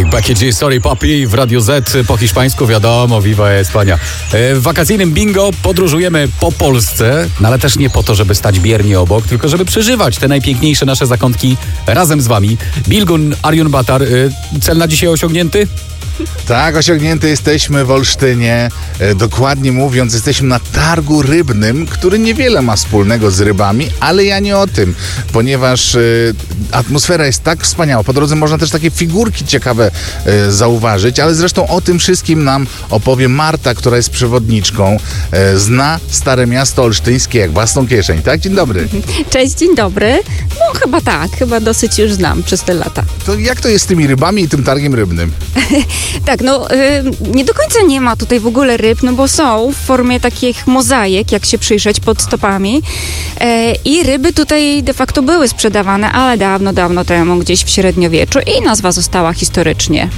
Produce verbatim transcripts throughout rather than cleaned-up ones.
Becky G, Sorry Papi w Radio Z, po hiszpańsku wiadomo, Viva España. W wakacyjnym bingo podróżujemy po Polsce, no ale też nie po to, żeby stać biernie obok, tylko żeby przeżywać te najpiękniejsze nasze zakątki razem z wami. Bilgun Arjun Batar, cel na dzisiaj osiągnięty? Tak, osiągnięty jesteśmy w Olsztynie. E, dokładnie mówiąc, jesteśmy na targu rybnym, który niewiele ma wspólnego z rybami, ale ja nie o tym, ponieważ e, atmosfera jest tak wspaniała. Po drodze można też takie figurki ciekawe e, zauważyć, ale zresztą o tym wszystkim nam opowie Marta, która jest przewodniczką. E, zna Stare Miasto Olsztyńskie jak własną kieszeń. Tak? Dzień dobry. Cześć, dzień dobry. No chyba tak, chyba dosyć już znam przez te lata. To jak to jest z tymi rybami i tym targiem rybnym? Tak, no y, nie do końca nie ma tutaj w ogóle ryb, no bo są w formie takich mozaik, jak się przyjrzeć pod stopami. E, I ryby tutaj de facto były sprzedawane, ale dawno, dawno temu, gdzieś w średniowieczu i nazwa została historycznie.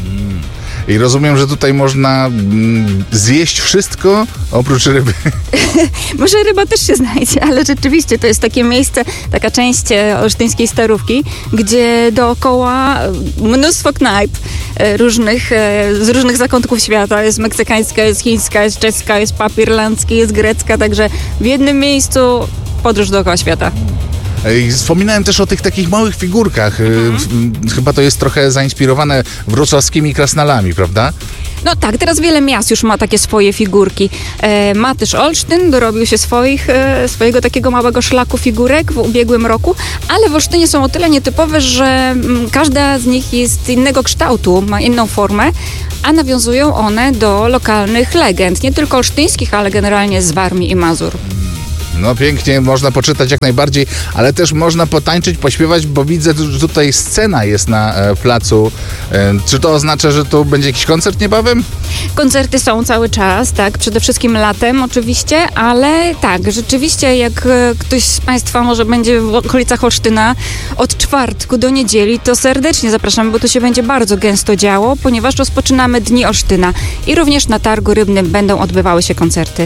I rozumiem, że tutaj można mm, zjeść wszystko oprócz ryby. Może ryba też się znajdzie, ale rzeczywiście to jest takie miejsce, taka część e, olsztyńskiej Starówki, gdzie dookoła mnóstwo knajp e, różnych, e, z różnych zakątków świata. Jest meksykańska, jest chińska, jest czeska, jest pub irlandzki, jest grecka, także w jednym miejscu podróż dookoła świata. Wspominałem też o tych takich małych figurkach. Mhm. Chyba to jest trochę zainspirowane wrocławskimi krasnalami, prawda? No tak, teraz wiele miast już ma takie swoje figurki. E, ma też Olsztyn, dorobił się swoich, e, swojego takiego małego szlaku figurek w ubiegłym roku, ale w Olsztynie są o tyle nietypowe, że m, każda z nich jest innego kształtu, ma inną formę, a nawiązują one do lokalnych legend, nie tylko olsztyńskich, ale generalnie z Warmii i Mazur. No pięknie, można poczytać jak najbardziej, ale też można potańczyć, pośpiewać, bo widzę, że tutaj scena jest na e, placu. E, czy to oznacza, że tu będzie jakiś koncert niebawem? Koncerty są cały czas, tak, przede wszystkim latem oczywiście, ale tak, rzeczywiście jak e, ktoś z Państwa może będzie w okolicach Olsztyna od czwartku do niedzieli, to serdecznie zapraszamy, bo tu się będzie bardzo gęsto działo, ponieważ rozpoczynamy Dni Olsztyna i również na targu rybnym będą odbywały się koncerty.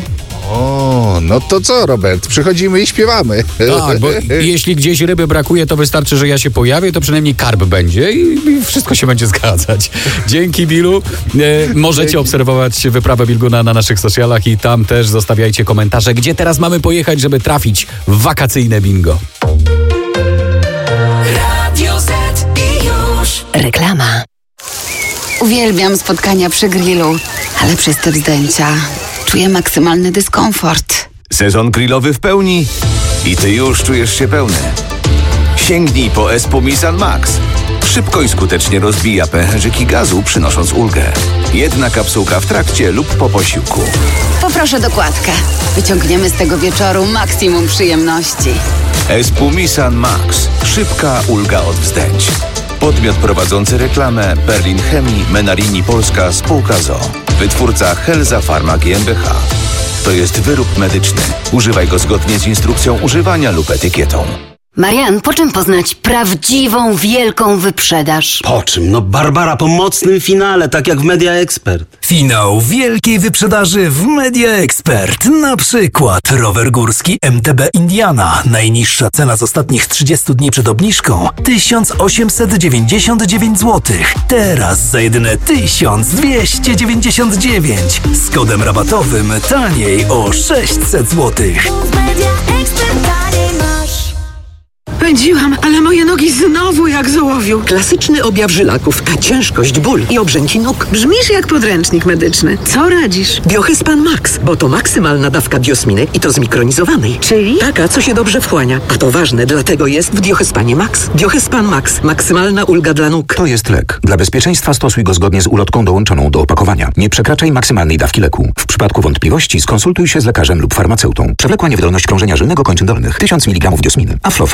O, no to co, Robert? Przychodzimy i śpiewamy. Tak, bo jeśli gdzieś ryby brakuje, to wystarczy, że ja się pojawię, to przynajmniej karp będzie i, i wszystko się będzie zgadzać. Dzięki, Bilu. E, możecie Dzięki. obserwować wyprawę Bilguna na naszych socialach i tam też zostawiajcie komentarze, gdzie teraz mamy pojechać, żeby trafić w wakacyjne bingo. Radio Z i już. Reklama. Uwielbiam spotkania przy grillu, ale przez te wzdęcia czuję maksymalny dyskomfort. Sezon grillowy w pełni i ty już czujesz się pełny. Sięgnij po Espumisan Max. Szybko i skutecznie rozbija pęcherzyki gazu, przynosząc ulgę. Jedna kapsułka w trakcie lub po posiłku. Poproszę dokładkę. Wyciągniemy z tego wieczoru maksimum przyjemności. Espumisan Max. Szybka ulga od wzdęć. Podmiot prowadzący reklamę Berlin Chemii, Menarini Polska, spółka z o o. Wytwórca Helza Pharma G m b H. To jest wyrób medyczny. Używaj go zgodnie z instrukcją używania lub etykietą. Marian, po czym poznać prawdziwą, wielką wyprzedaż? Po czym? No Barbara po mocnym finale, tak jak w Media Expert. Finał wielkiej wyprzedaży w Media Expert. Na przykład rower górski M T B Indiana. Najniższa cena z ostatnich trzydziestu dni przed obniżką tysiąc osiemset dziewięćdziesiąt dziewięć złotych. Teraz za jedyne tysiąc dwieście dziewięćdziesiąt dziewięć. Z kodem rabatowym taniej o sześćset złotych. Pędziłam, ale moje nogi znowu jak z ołowiu. Klasyczny objaw żylaków, ciężkość, ból i obrzęki nóg. Brzmisz jak podręcznik medyczny. Co radzisz? Biohyspan Max, bo to maksymalna dawka biosminy i to zmikronizowanej. Czyli? Taka, co się dobrze wchłania. A to ważne, dlatego jest w Biohyspanie Max. Biohyspan Max, maksymalna ulga dla nóg. To jest lek. Dla bezpieczeństwa stosuj go zgodnie z ulotką dołączoną do opakowania. Nie przekraczaj maksymalnej dawki leku. W przypadku wątpliwości skonsultuj się z lekarzem lub farmaceutą. Przewlekła niewydolność krążenia żylnego kończyn dolnych. tysiąc miligramów diosminy. Aflofarm.